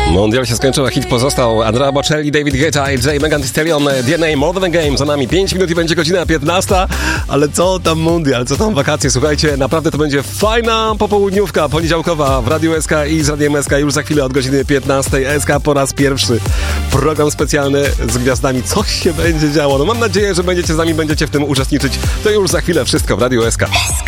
Mundial się skończył, a hit pozostał. Andrea Bocelli, David Guetta, J. Megan Thee Stallion, DNA, More Than a Game. Za nami 5 minut i będzie godzina 15. Ale co tam mundial, co tam wakacje? Słuchajcie, naprawdę to będzie fajna popołudniówka poniedziałkowa w Radiu SK i z Radiem SK już za chwilę od godziny 15. SK po raz pierwszy. Program specjalny z gwiazdami. Coś się będzie działo. No mam nadzieję, że będziecie z nami, będziecie w tym uczestniczyć. To już za chwilę wszystko w Radiu SK.